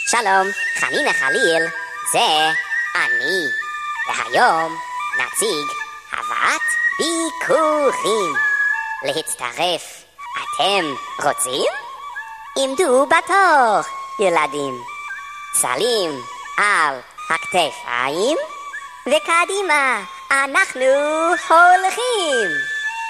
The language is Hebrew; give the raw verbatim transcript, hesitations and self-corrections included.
שלום, חנינה חליל, זה אני. והיום נציג הבאת ביקורים. להצטרף, אתם רוצים? עמדו בתור, ילדים. סלים על הכתפיים, וקדימה, אנחנו הולכים.